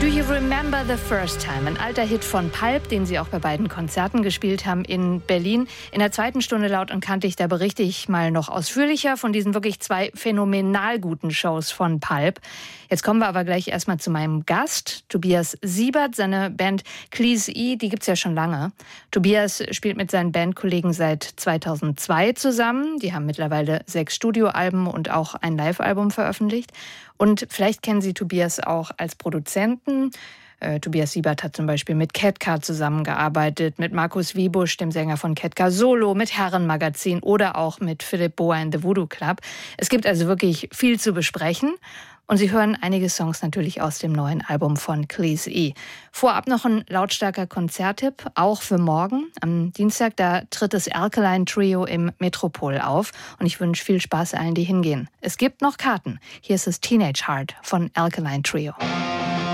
Do You Remember the First Time? Ein alter Hit von Pulp, den sie auch bei beiden Konzerten gespielt haben in Berlin. In der zweiten Stunde Laut und Kantig, da berichte ich mal noch ausführlicher von diesen wirklich 2 phänomenal guten Shows von Pulp. Jetzt kommen wir aber gleich erstmal zu meinem Gast, Tobias Siebert. Seine Band Cleese E, die gibt's ja schon lange. Tobias spielt mit seinen Bandkollegen seit 2002 zusammen. Die haben mittlerweile 6 Studioalben und auch ein Live-Album veröffentlicht. Und vielleicht kennen Sie Tobias auch als Produzenten. Tobias Siebert hat zum Beispiel mit Ketka zusammengearbeitet, mit Markus Wiebusch, dem Sänger von Ketka Solo, mit Herrenmagazin oder auch mit Philipp Boa in The Voodoo Club. Es gibt also wirklich viel zu besprechen. Und Sie hören einige Songs natürlich aus dem neuen Album von Cleese E. Vorab noch ein lautstarker Konzerttipp, auch für morgen. Am Dienstag, da tritt das Alkaline Trio im Metropol auf. Und ich wünsche viel Spaß allen, die hingehen. Es gibt noch Karten. Hier ist das Teenage Heart von Alkaline Trio.